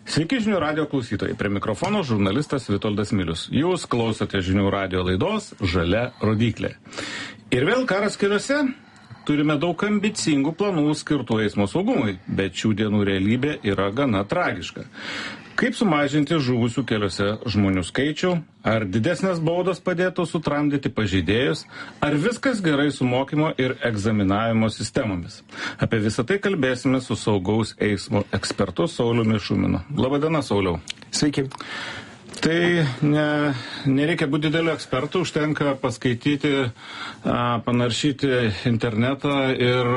Sveiki žinių radio klausytojai. Prie mikrofono žurnalistas Vitoldas Milius. Jūs klausote žinių radio laidos Žalia rodyklė. Ir vėl karas keliuose. Turime daug ambicingų planų skirtų eismo saugumui, bet šių dienų realybė yra gana tragiška. Kaip sumažinti žuvusių keliuose žmonių skaičių? Ar didesnės baudos padėtų sutramdyti pažeidėjus? Ar viskas gerai su mokymo ir egzaminavimo sistemomis? Apie visą tai kalbėsime su saugaus eismo ekspertu Sauliumi Šuminu. Labadiena, Sauliau. Sveiki. Tai nereikia būti dideliu ekspertu, užtenka paskaityti, panaršyti internetą ir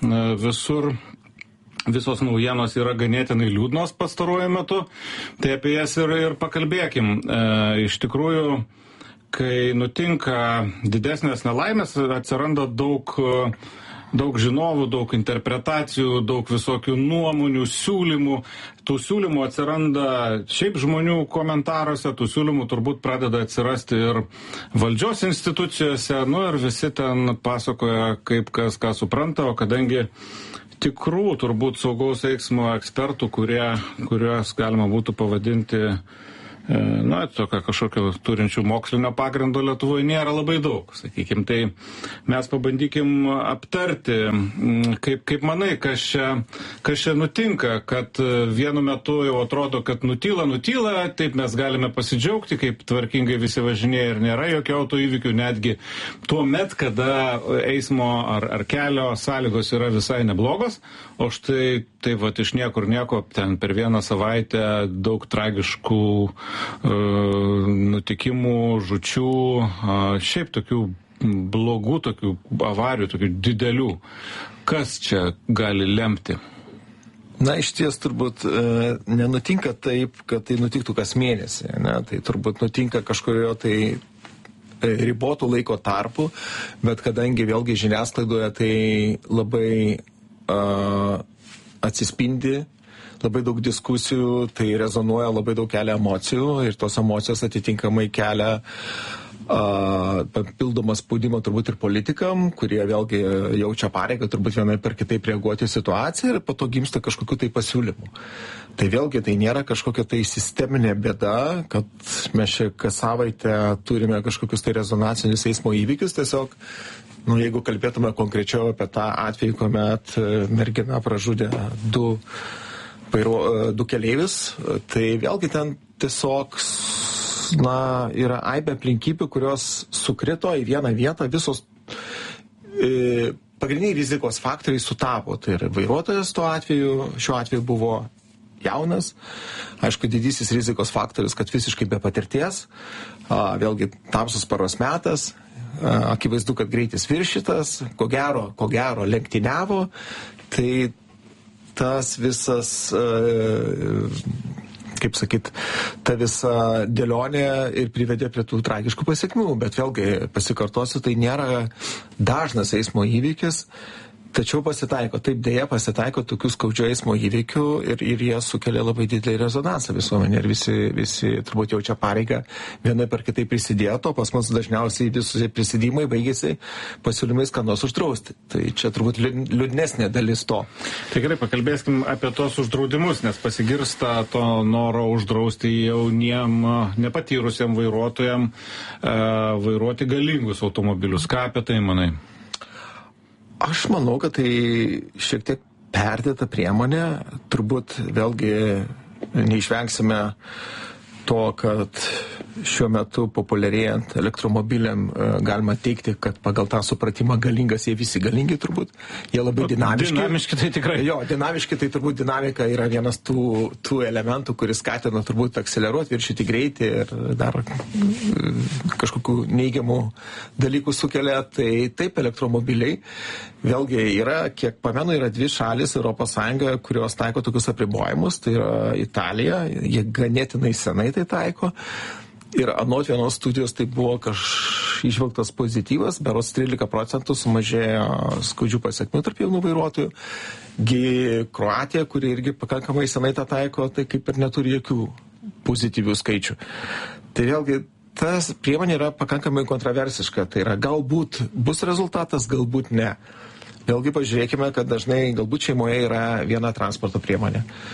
visos naujienos yra ganėtinai liūdnos pastaruoju metu, tai apie jas ir pakalbėkim. Iš tikrųjų, kai nutinka didesnės nelaimės, atsiranda daug žinovų, daug interpretacijų, daug visokių nuomonių, siūlymų. Tų siūlymų atsiranda šiaip žmonių komentaruose, tų siūlymų turbūt pradeda atsirasti ir valdžios institucijose, ir visi ten pasakoja, kaip kas ką supranta, o kadangi tikrų turbūt saugaus eismo ekspertų, kuriuos galima būtų pavadinti tokio kažkokio turinčių mokslinio pagrindo Lietuvoje nėra labai daug, sakykim. Tai mes pabandykim aptarti, kaip manai, kas čia nutinka, kad vienu metu jau atrodo, kad nutyla, taip mes galime pasidžiaugti, kaip tvarkingai visi važinėja ir nėra jokio autoįvykių, netgi tuo met, kada eismo ar kelio sąlygos yra visai neblogos, o štai taip iš niekur nieko, ten per vieną savaitę daug tragiškų nutikimų, žūčių, šiaip tokių blogų, tokių avarijų, tokių didelių. Kas čia gali lemti? Iš ties turbūt nenutinka taip, kad tai nutiktų kas mėnesį. Tai turbūt nutinka kažkurio tai ribotų laiko tarpu, bet kadangi vėlgi žiniasklaidoje tai labai atsispindi, labai daug diskusijų, tai rezonuoja, labai daug kelia emocijų ir tos emocijos atitinkamai kelia papildomą spaudimą turbūt ir politikam, kurie vėlgi jaučia pareigą turbūt vienai per kitaip reaguoti į situaciją ir po to gimsta kažkokiu tai pasiūlymu. Tai vėlgi tai nėra kažkokia tai sisteminė bėda, kad mes čia kas savaitę turime kažkokius tai rezonacinius eismo įvykius, tiesiog jeigu kalbėtume konkrečiau apie tą atvejį, kuomet mergina pražudė du keleivius, tai vėlgi ten tiesiog yra aibė aplinkybių, kurios sukrito į vieną vietą, visos pagrindiniai rizikos faktoriai sutapo. Tai yra vairuotojas šiuo atveju buvo jaunas, aišku, didysis rizikos faktorius, kad visiškai be patirties, vėlgi tamsus paros metas, akivaizdu, kad greitis viršytas, ko gero lenktyniavo, tai tas visas, ta visa dėlionė ir privedė prie tų tragiškų pasiekmių, bet vėlgi pasikartosiu, tai nėra dažnas eismo įvykis, tačiau pasitaiko tokių skaudžių eismo įvykių ir jie sukelia labai didelį rezonansą visuomenė ir visi turbūt jaučia pareigą vienai per kitai prisidėto, pas mus dažniausiai visi prisidėjimai baigėsi pasiūlymais ką nors uždrausti. Tai čia turbūt liūdnesnė dalis to. Tai gerai, pakalbėskim apie tos uždraudimus, nes pasigirsta to noro uždrausti jauniem, nepatyrusiem vairuotojam vairuoti galingus automobilius. Ką apie tai manai? Aš manau, kad tai šiek tiek perdėta priemonė. Turbūt vėlgi neišvengsime to, kad šiuo metu populiarėjant elektromobiliam galima teikti, kad pagal tą supratimą galingas, jie visi galingi turbūt. Jie labai dinamiški. Dinamiški tai tikrai. Jo, dinamiški tai turbūt dinamika yra vienas tų elementų, kuris skatina turbūt akceleruoti, viršyti greitį ir dar kažkokių neigiamų dalykų sukelia. Tai taip elektromobiliai. Vėlgi yra, kiek pamenu, yra dvi šalis Europos Sąjungoje, kurios taiko tokius apribojimus. Tai yra Italija, jie ganėtinai senai tai taiko. Ir anot vienos studijos tai buvo išvelgtas pozityvas, berods 13% sumažėjo skaudžių pasiekmių tarp jaunų vairuotojų. Kroatija, kuri irgi pakankamai senai tą taiko, tai kaip ir neturi jokių pozityvių skaičių. Tai vėlgi, tas priemonė yra pakankamai kontroversiška. Tai yra galbūt bus rezultatas, galbūt ne. Vėlgi pažiūrėkime, kad dažnai galbūt šeimoje yra viena transporto priemonė.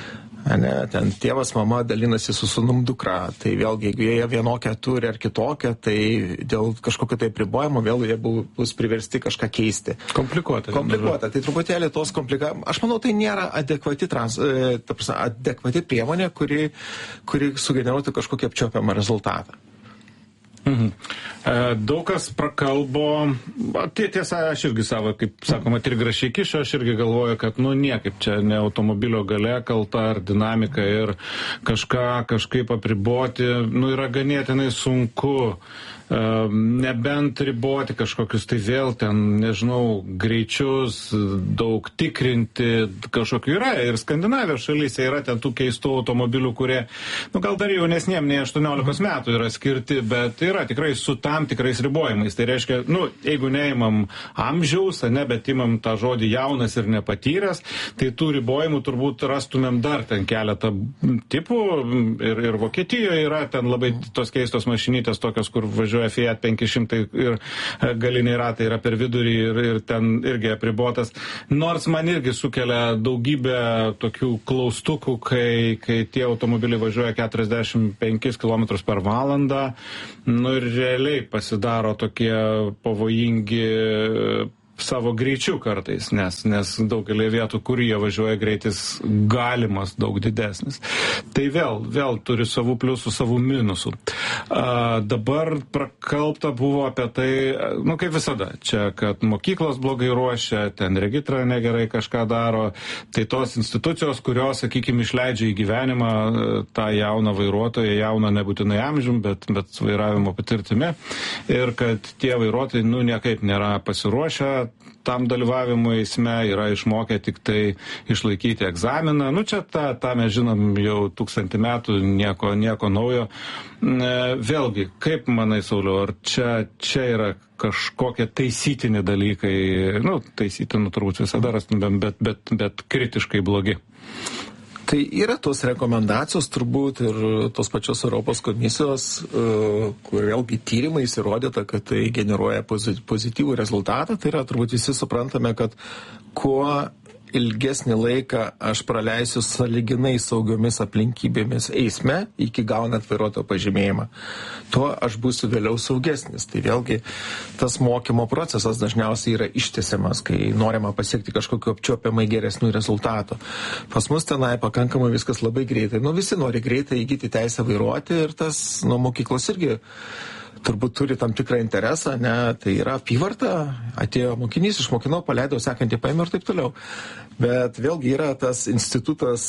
ne, ten tėvas, mama dalinasi su sūnum dukra, tai vėlgi, jeigu jie vienokią turi ar kitokią, tai dėl kažkokio tai pribojimo vėl jie bus priversti kažką keisti. Komplikuota. Tai truputėlį tos komplikacijos. Aš manau, tai nėra adekvati priemonė, kuri sugeneruotų kažkokį apčiopiamą rezultatą. Daug kas prakalbo, tiesa, aš irgi savo, kaip sakoma, trigrašiai kišo, aš irgi galvoju, kad niekaip čia ne automobilio galia kalta ar dinamika ir kažkaip apriboti, yra ganėtinai sunku. Nebent riboti kažkokius tai vėl ten, nežinau, greičius, daug tikrinti, kažkokių yra. Ir Skandinavijos šalyse yra ten tų keistų automobilių, kurie, gal dar jaunesniem, nei 18 metų yra skirti, bet yra tikrai su tam tikrais ribojimais. Tai reiškia, jeigu neimam amžiaus, bet imam tą žodį jaunas ir nepatyręs, tai tų ribojimų turbūt rastumėm dar ten keletą tipų. Ir Vokietijoje yra ten labai tos keistos mašinytės tokios, kur važiuoja Fiat 500 ir galiniai ratai yra per vidurį ir ten irgi apribotas. Nors man irgi sukelia daugybę tokių klaustukų, kai tie automobiliai važiuoja 45 km per valandą, ir realiai pasidaro tokie pavojingi savo greičiu kartais, nes daugelį vietų, kur jie važiuoja, greitis galimas daug didesnis. Tai vėl turi savų pliusų, savų minusų. Dabar prakalbta buvo apie tai, kaip visada, čia, kad mokyklos blogai ruošia, ten regitra negerai kažką daro, tai tos institucijos, kurios, sakykime, išleidžia į gyvenimą tą jauną vairuotoją, jauną nebūtinai amžium, bet vairavimo patirtimi, ir kad tie vairuotojai, niekaip nėra pasiruošę tam dalyvavimui eisme, yra išmokę tik tai išlaikyti egzaminą. Čia tą mes žinom jau 1000 metų, nieko naujo. Vėlgi, kaip manai, Sauliau, ar čia yra kažkokie taisytini dalykai, taisytinų turbūt visada rastumėm, bet kritiškai blogi? Tai yra tos rekomendacijos turbūt ir tos pačios Europos komisijos, kur vėlgi tyrimais įrodyta, kad tai generuoja pozityvų rezultatą. Tai yra turbūt visi suprantame, kad kuo ilgesnį laiką aš praleisiu sąlyginai saugiomis aplinkybėmis eisme, iki gaunant vairuotojo pažymėjimą, tuo aš būsiu vėliau saugesnis. Tai vėlgi tas mokymo procesas dažniausiai yra ištęsiamas, kai norima pasiekti kažkokiu apčiuopiamai geresnių rezultatų. Pas mus tenai pakankamai viskas labai greitai. Visi nori greitai įgyti teisę vairuoti ir tas nuo mokyklos irgi turbūt turi tam tikrą interesą, tai yra apyvarta, atėjo mokinys, išmokinau, paleidau, sekantį paėmė ir taip toliau. Bet vėlgi yra tas institutas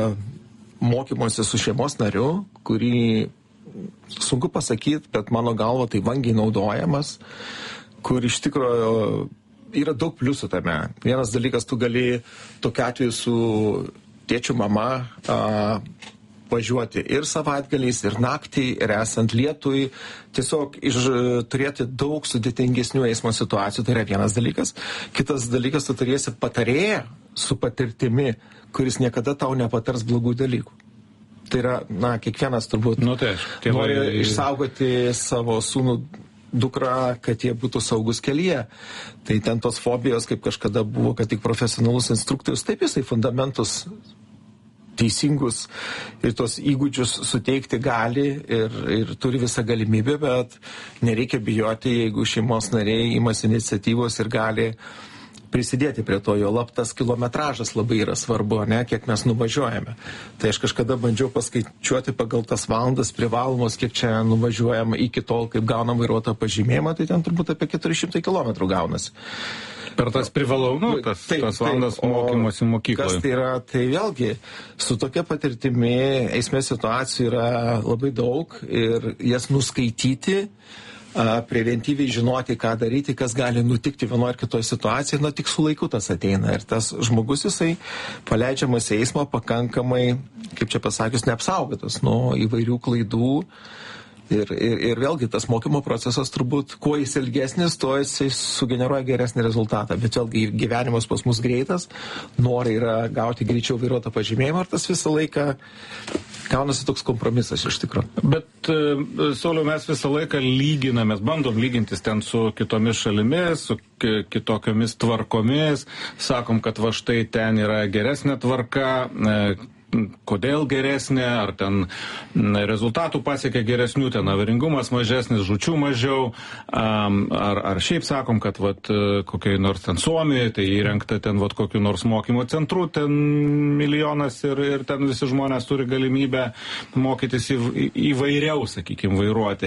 mokymosi su šeimos nariu, kurį sunku pasakyti, bet mano galva tai vangiai naudojamas, kur iš tikrųjų yra daug pliusų tame. Vienas dalykas, tu gali tokiu atveju su tėčiu, mama važiuoti ir savaitgaliais, ir naktį, ir esant lietui, tiesiog turėti daug sudėtingesnių eismo situacijų, tai yra vienas dalykas. Kitas dalykas, tu turėsi patarėją su patirtimi, kuris niekada tau nepatars blogų dalykų. Tai yra, kiekvienas turbūt nori išsaugoti savo sūnų, dukrą, kad jie būtų saugus kelyje. Tai ten tos fobijos, kaip kažkada buvo, kad tik profesionalus instruktorius, taip jisai fundamentus teisingus ir tos įgūdžius suteikti gali ir turi visą galimybę, bet nereikia bijoti, jeigu šeimos nariai imasi iniciatyvos ir gali prisidėti prie to, jo tas kilometražas labai yra svarbu, kiek mes nuvažiuojame. Tai aš kažkada bandžiau paskaičiuoti pagal tas valandas privalomos, kiek čia nuvažiuojama iki tol, kaip gaunam vairuotojo pažymėjimą, tai ten turbūt apie 400 km gaunasi. Per tas privalau, tas valandas mokymosi mokykloje. Kas tai yra? Tai vėlgi, su tokia patirtimi eisme situacijų yra labai daug ir jas nuskaityti, preventyviai žinoti, ką daryti, kas gali nutikti vienoje ar kitoje situacijoje, tik su laiku tas ateina. Ir tas žmogus, jisai paleidžiamas į eismą pakankamai, kaip čia pasakius, neapsaugotas nuo įvairių klaidų. Ir vėlgi tas mokymo procesas turbūt, kuo jis ilgesnis, tuo jisai sugeneruoja geresnį rezultatą. Bet vėlgi gyvenimas pas mus greitas, norai yra gauti greičiau vairuotojo pažymėjimą, ir tas visą laiką gaunasi toks kompromisas iš tikrųjų. Bet, Sauliau, mes visą laiką lyginamės, bandom lygintis ten su kitomis šalimis, su kitokiomis tvarkomis, sakom, kad va štai ten yra geresnė tvarka, kodėl geresnė, ar ten rezultatų pasiekia geresnių, ten avaringumas mažesnis, žūčių mažiau, ar šiaip sakom, kad vat, kokiai nors ten Suomijoje, tai įrengta ten vat, kokiu nors mokymo centru, ten milijonas ir ten visi žmonės turi galimybę mokytis įvairiau, sakykime, vairuoti.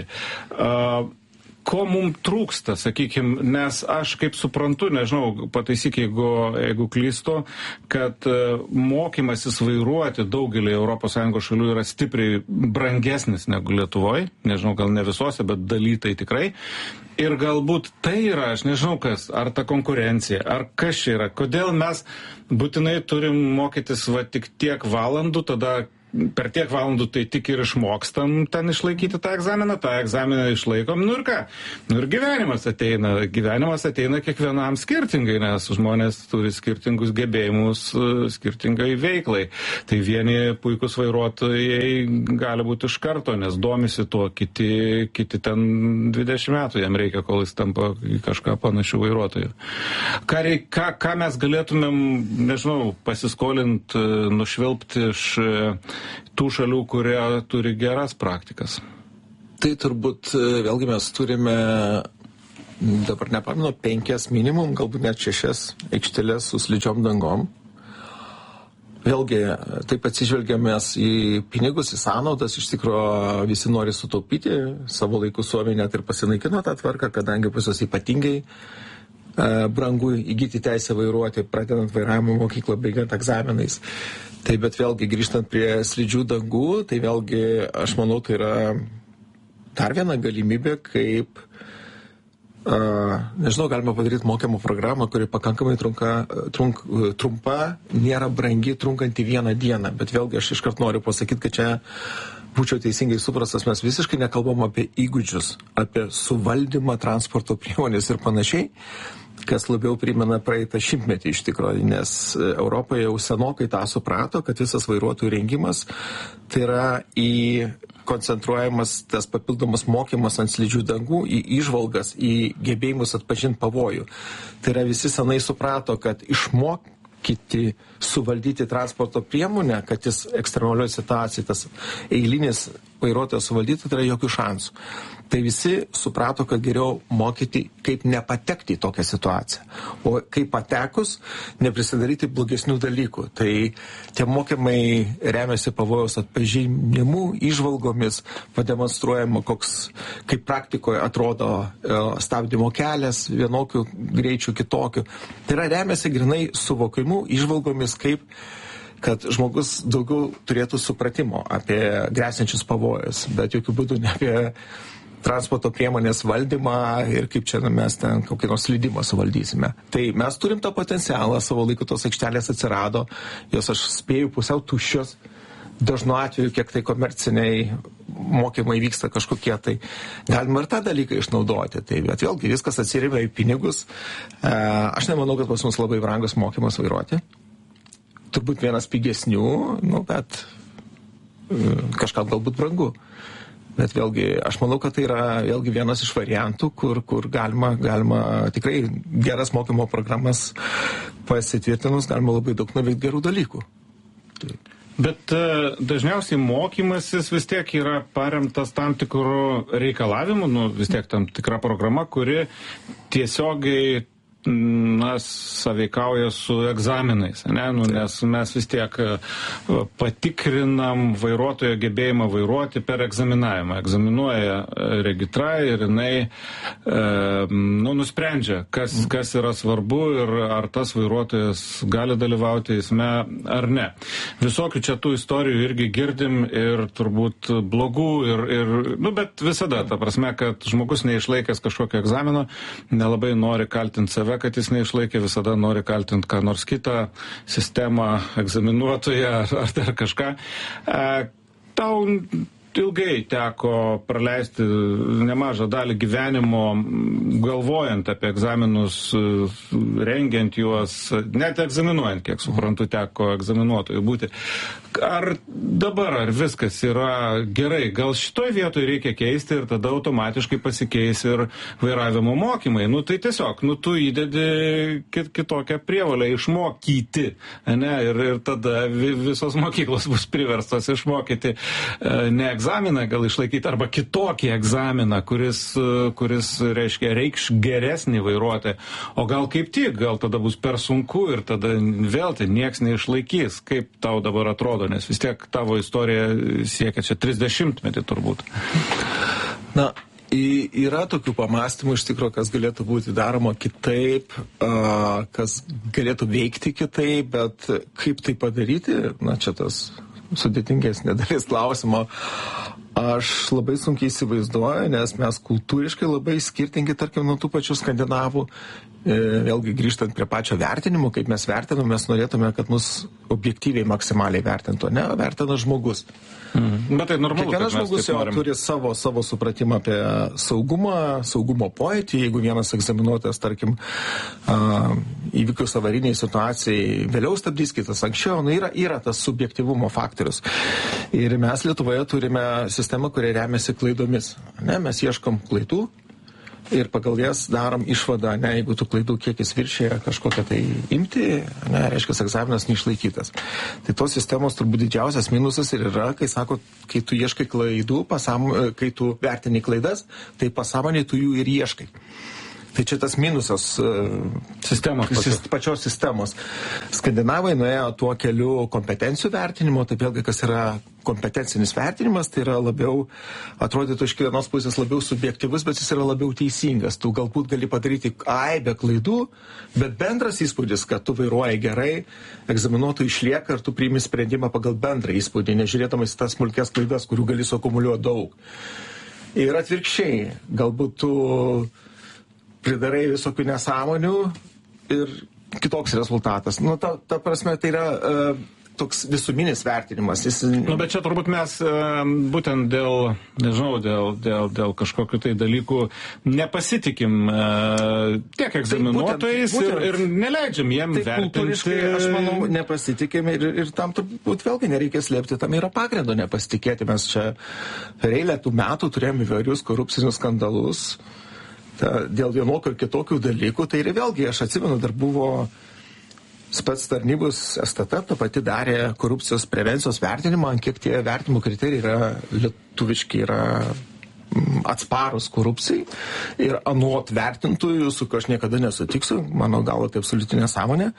Ko mums trūksta, sakykime, nes aš kaip suprantu, nežinau, pataisyk, jeigu klystu, kad mokymasis vairuoti daugelį ES šalių yra stipriai brangesnis negu Lietuvoje, nežinau, gal ne visose, bet dalytai tikrai. Ir galbūt tai yra, aš nežinau kas, ar ta konkurencija, ar kas čia yra, kodėl mes būtinai turim mokytis va tik tiek valandų, tada per tiek valandų tai tik ir išmokstam ten išlaikyti tą egzaminą išlaikom, nu ir ką? Nu ir gyvenimas ateina kiekvienam skirtingai, nes žmonės turi skirtingus gebėjimus skirtingai veiklai. Tai vieni puikus vairuotojai gali būti iš karto, nes domisi tuo, kiti ten 20 metų jam reikia, kol jis tampa kažką panašių vairuotojų. Ką mes galėtumėm, nežinau, pasiskolinti, nušvilpti iš tų šalių, kurie turi geras praktikas? Tai turbūt vėlgi mes turime, dabar nepamenu, 5 minimum, galbūt net 6 aikštelės su slidžiom dangom. Vėlgi, taip atsižvelgiamės į pinigus, į sąnaudas, iš tikrųjų visi nori sutaupyti, savo laiku Suomija net ir pasinaikino tą tvarką, kadangi pas juos ypatingai brangu įgyti teisę vairuoti, pradedant vairavimo mokyklą, baigiant egzaminais. Tai bet vėlgi grįžtant prie slidžių dangų, tai vėlgi aš manau, tai yra dar viena galimybė, kaip, nežinau, galima padaryti mokymo programą, kuri pakankamai trumpa, nėra brangi, trunkanti 1 dieną. Bet vėlgi aš iškart noriu pasakyti, kad čia būčiau teisingai suprastas, mes visiškai nekalbam apie įgūdžius, apie suvaldymą transporto priemonės ir panašiai, kas labiau primena praeitą šimtmetį iš tikrųjų, nes Europoje jau senokai tą suprato, kad visas vairuotojų rengimas tai yra koncentruojamas tas papildomas mokymas ant slidžių dangų, į įžvalgas, į gebėjimus atpažinti pavojų. Tai yra visi senai suprato, kad išmokyti suvaldyti transporto priemonę, kad jis ekstremalioje situacijoje, tas eilinis vairuotojas suvaldyti, tai yra jokių šansų. Tai visi suprato, kad geriau mokyti, kaip nepatekti į tokią situaciją. O kaip patekus, neprisidaryti blogesnių dalykų. Tai tie mokymai remiasi pavojaus atpažinimu, įžvalgomis, pademonstruojama, kaip praktikoje atrodo stabdymo kelias, vienokių greičių, kitokių. Tai yra remiasi grinai suvokimu, įžvalgomis, kad žmogus daugiau turėtų supratimo apie grėsiančius pavojus, bet jokių būdų ne apie transporto priemonės valdymą ir kaip čia mes ten kokį nors slydimą suvaldysime. Tai mes turim tą potencialą, savo laiku tos aikštelės atsirado, jos aš spėju pusiau tuščios, dažnu atveju, kiek tai komerciniai mokymai vyksta kažkokie, tai galima ir tą dalyką išnaudoti. Tai bet vėlgi viskas atsiremia į pinigus. Aš nemanau, kad pas mus labai brangus mokymas vairuoti. Turbūt vienas pigesnių, bet kažkam galbūt brangu. Bet vėlgi, aš manau, kad tai yra vėlgi vienas iš variantų, kur galima tikrai geras mokymo programas pasitvirtinus, galima labai daug nuveikti gerų dalykų. Bet dažniausiai mokymasis vis tiek yra paremtas tam tikrų reikalavimų, vis tiek tam tikra programa, kuri tiesiogiai sąveikauja su egzaminais, nes mes vis tiek patikrinam vairuotojo gebėjimą vairuoti per egzaminavimą. Egzaminuoja regitra ir jinai nusprendžia, kas yra svarbu ir ar tas vairuotojas gali dalyvauti eisme ar ne. Visokių čia tų istorijų irgi girdim ir turbūt blogų bet visada, ta prasme, kad žmogus neišlaikęs kažkokio egzamino, nelabai nori kaltinti save, kad jis neišlaikė, visada nori kaltinti ką nors kitą, sistemą, egzaminuotoją ar dar kažką. Tau ilgai teko praleisti nemažą dalį gyvenimo galvojant apie egzaminus, rengiant juos, net egzaminuojant, kiek suprantu, teko egzaminuotojų būti. Ar dabar, ar viskas yra gerai? Gal šitoj vietoj reikia keisti ir tada automatiškai pasikeis ir vairavimo mokymai? Tai tiesiog, tu įdedi kitokią prievolę išmokyti, ne? Ir tada visos mokyklos bus priverstos išmokyti ne egzaminą gal išlaikyti, arba kitokį egzaminą, kuris reiškia, reikš geresnį vairuotoją. O gal kaip tik, gal tada bus per sunku ir tada vėl tai nieks neišlaikys. Kaip tau dabar atrodo, nes vis tiek tavo istorija siekia čia 30-metį turbūt. Na, yra tokių pamastymų iš tikrųjų, kas galėtų būti daroma kitaip, kas galėtų veikti kitaip, bet kaip tai padaryti, na, čia tas sudėtingesnė dalis klausimo. Aš labai sunkiai įsivaizduoju, nes mes kultūriškai labai skirtingi, tarkim, nuo tų pačių skandinavų. Vėlgi grįžtant prie pačio vertinimo, kaip mes vertiname, mes norėtume, kad mus objektyviai maksimaliai vertintų, ne, vertina žmogus. Bet tai normalu, kiekvienas žmogus jau turi savo supratimą apie saugumo pojūtį. Jeigu vienas egzaminuotojas, tarkim, įvykius avariniai situacijai vėliau stabdys, kitas anksčiau, yra tas subjektyvumo faktorius. Ir mes Lietuvoje turime sistemą, kuria remiasi klaidomis. Ne, mes ieškom klaidų ir pagal jas darom išvadą, ne, jeigu tų klaidų kiekis viršėja kažkokią tai imti, ne, reiškia, egzaminas neišlaikytas. Tai tos sistemos turbūt didžiausias minusas ir yra, kai sako, kai tu ieškai klaidų, kai tu vertini klaidas, tai pasąmonėj tu jų ir ieškai. Tai čia tas minusas pačios sistemos. Skandinavai nuėjo tuo keliu kompetencijų vertinimo, tai vėlgi, kas yra kompetencinis vertinimas, tai yra labiau, atrodytų iš vienos pusės labiau subjektyvus, bet jis yra labiau teisingas. Tu galbūt gali padaryti aibę klaidų, bet bendras įspūdis, kad tu vairuoji gerai, egzaminuotojų išlieka ir tu priimi sprendimą pagal bendrą įspūdį, nežiūrėdamas į tas smulkės klaidas, kurių gali suakumuliuoti daug. Ir atvirkščiai, galbūt tu pridarai visokių nesąmonių ir kitoks rezultatas. Ta prasme, tai yra toks visuminis vertinimas. Bet čia turbūt mes būtent dėl kažkokių tai dalykų nepasitikim tiek egzaminuotojais ir neleidžiam jiem vertinti. Aš manau, nepasitikim ir tam turbūt vėlgi nereikia slėpti, tam yra pagrindo nepasitikėti. Mes čia per eilę tų metų turėjome įvairius korupcinius skandalus dėl vienokio ir kitokių dalykų. Tai ir vėlgi, aš atsimenu, dar buvo spec tarnybos STT, ta pati darė korupcijos prevencijos vertinimą, ant kiek tie vertinimo kriterijai yra lietuviški, yra atsparus korupcijai. Ir anuot vertintojų, su kuo aš niekada nesutiksiu, mano galva tai absoliuti nesąmonė,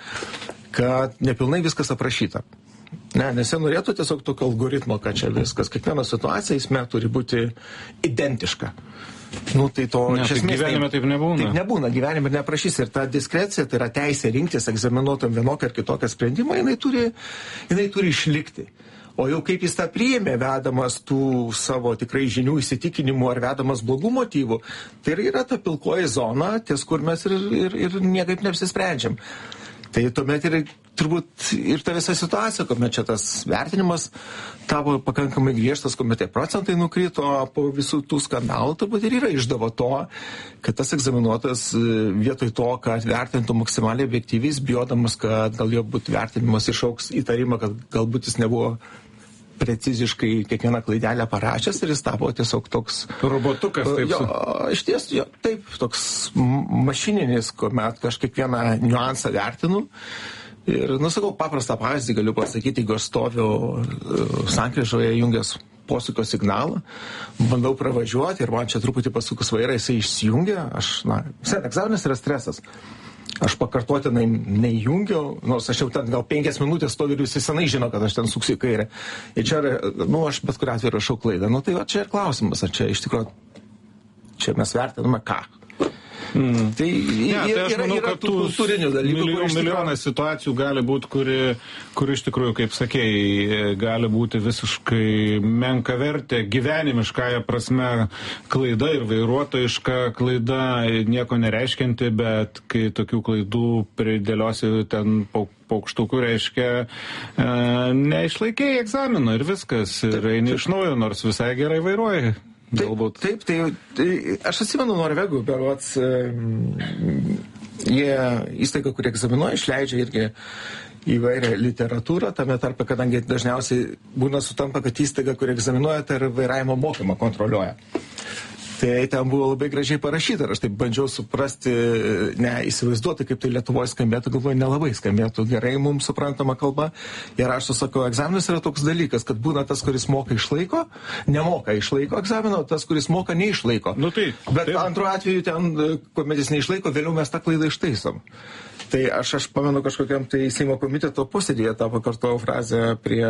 kad nepilnai viskas aprašyta. Ne, nes jie norėtų tiesiog tokio algoritmo, kad čia viskas, kiekviena situacija eisme turi būti identiška. Tai to iš esmės gyvenime taip nebūna. Taip nebūna, gyvenime neprašys. Ir ta diskrecija, tai yra teisė rinktis egzaminuotam vienokią ar kitokią sprendimą, jinai turi išlikti. O jau kaip jis tą priėmė, vedamas tų savo tikrai žinių įsitikinimų ar vedamas blogų motyvų, tai yra ta pilkoji zona, ties kur mes ir niekaip neapsisprendžiam. Tai tuomet ir turbūt ir ta visa situacija, kuomet čia tas vertinimas tavo pakankamai griežtas, kuomet tie procentai nukrito po visų tų skandalų, turbūt ir yra išdava to, kad tas egzaminuotas vietoj to, kad vertintų maksimaliai objektyviai, bijodamas, kad gal jo būtų vertinimas išauks įtarimą, kad galbūt jis nebuvo preciziškai kiekvieną klaidelę parašęs ir jis tapo tiesiog toks robotukas, taip. Iš ties, taip, toks mašininis, kuomet aš kiekvieną niuansą vertinu. Ir, sakau, paprastą pavyzdį galiu pasakyti, jeigu aš stoviu sankryžoje jungęs posūkio signalą, bandau pravažiuoti ir man čia truputį pasukus vairą, jisai išsijungia, egzaminas yra stresas. Aš pakartotinai neįjungiau, nors aš jau ten gal 5 minutės stoviu ir visi senai žino, kad aš ten suksiu į kairę. Ir čia, aš bet kuriuo atveju rašau klaidą. Tai va čia ir klausimas, ar čia iš tikrųjų, čia mes vertiname ką. Tai aš manau, kad tų kultūrinių dalykų. Milijonas situacijų gali būti, kuri iš tikrųjų, kaip sakėjai, gali būti visiškai menkavertė, gyvenimiškąja prasme klaida ir vairuotojiška klaida, nieko nereiškianti, bet kai tokių klaidų pridėliosi ten paukštukų, reiškia, neišlaikėjai egzamino ir viskas, ir eini iš naujo, nors visai gerai vairuoji. Taip, aš atsimenu Norvegų, berods, jie įstaiga, kurie egzaminuoja, išleidžia irgi įvairią literatūrą, tame tarpe, kadangi dažniausiai būna sutampa, kad įstaiga, kurie egzaminuoja, tai ir vairavimo mokymą kontroliuoja. Tai ten buvo labai gražiai parašyta ir aš taip bandžiau suprasti, įsivaizduoti, kaip tai Lietuvoje skambėtų, galvoju, nelabai skambėtų gerai mums suprantama kalba. Ir aš susakau, egzaminas yra toks dalykas, kad būna tas, kuris moka išlaiko, nemoka išlaiko egzamino, tas, kuris moka neišlaiko. Bet antru atveju ten, kuomet jis neišlaiko, vėliau mes tą klaidą ištaisom. Tai aš pamenu kažkokiam tai Seimo komiteto posėdėje tą pakartojau frazę prie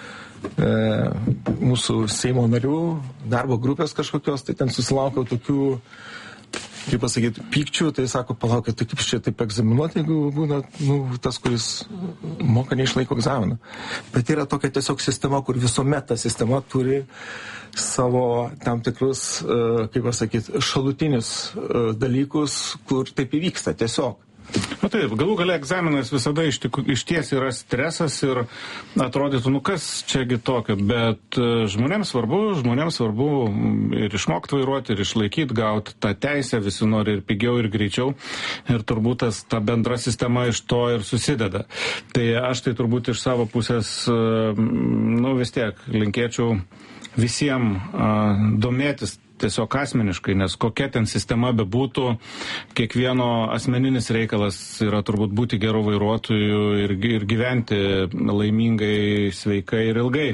mūsų Seimo narių, darbo grupės kažkokios, tai ten susilaukiau tokių, kaip pasakyti, pykčių, tai sako, palaukit, tai kaip čia taip egzaminuoti, jeigu būna tas, kuris moka neišlaiko egzaminą. Bet yra tokia tiesiog sistema, kur visuomet ta sistema turi savo tam tikrus, kaip pasakyti, šalutinius dalykus, kur taip įvyksta tiesiog. Na taip, galų gale egzaminas visada iš ties yra stresas ir atrodytų, kas čiagi tokio, bet žmonėms svarbu ir išmokti vairuoti, ir išlaikyti, gauti tą teisę, visi nori ir pigiau, ir greičiau, ir turbūt ta bendra sistema iš to ir susideda. Tai aš tai turbūt iš savo pusės, vis tiek linkėčiau visiems domėtis tiesiog asmeniškai, nes kokia ten sistema bebūtų, kiekvieno asmeninis reikalas yra turbūt būti geru vairuotoju ir gyventi laimingai, sveikai ir ilgai.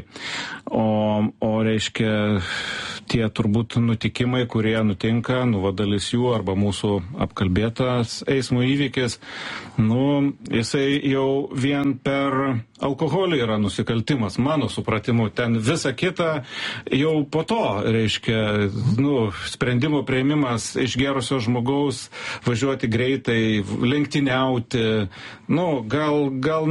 O reiškia, tie turbūt nutikimai, kurie nutinka, dalis jų arba mūsų apkalbėtas eismo įvykis, jisai jau vien per alkoholį yra nusikaltimas, mano supratimu. Ten visa kita jau po to, reiškia, sprendimo priėmimas išgerusio žmogaus važiuoti greitai, lenktyniauti, gal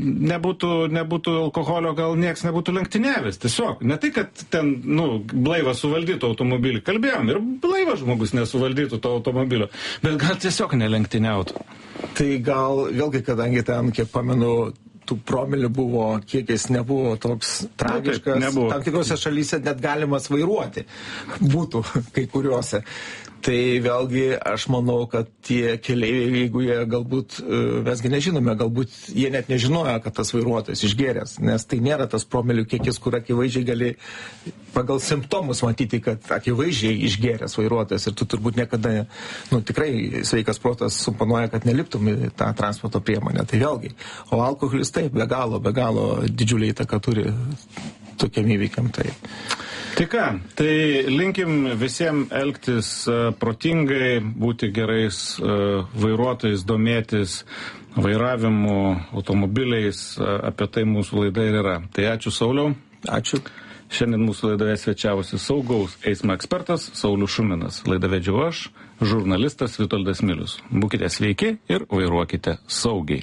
nebūtų alkoholio, gal nieks nebūtų lenktyniavęs. Tiesiog, ne tai, kad ten, blaivas suvaldytų automobilį. Kalbėjom, ir blaivas žmogus nesuvaldytų to automobilio, bet gal tiesiog nelenktyniautų. Tai gal, vėlgi, kadangi ten, kiek pamenu, tų promilių buvo, kiekis nebuvo toks tragiškas. Tam tikrose šalyse net galimas vairuoti būtų kai kuriuose. Tai vėlgi aš manau, kad tie keleiviai, jeigu jie galbūt, mesgi nežinome, galbūt jie net nežinojo, kad tas vairuotojas išgėręs, nes tai nėra tas promilių kiekis, kur akivaizdžiai gali pagal simptomus matyti, kad akivaizdžiai išgėręs vairuotojas ir tu turbūt niekada, tikrai sveikas protas suponuoja, kad neliptum į tą transporto priemonę. Tai vėlgi, o alkoholis taip, be galo didžiulį įtaką turi tokiam įvykiam. Tai ką, tai linkim visiems elgtis protingai, būti gerais vairuotojais, domėtis vairavimu, automobiliais, apie tai mūsų laida ir yra. Tai ačiū, Sauliau. Ačiū. Šiandien mūsų laidoje svečiavosi saugaus eismo ekspertas Saulius Šuminas. Laidą vedžiau aš, žurnalistas Vitoldas Milius. Būkite sveiki ir vairuokite saugiai.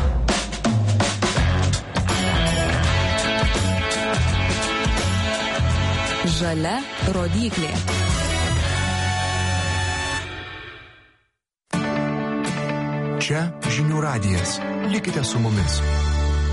Žalia rodyklė. Čia Žinių radijas. Likite su mumis.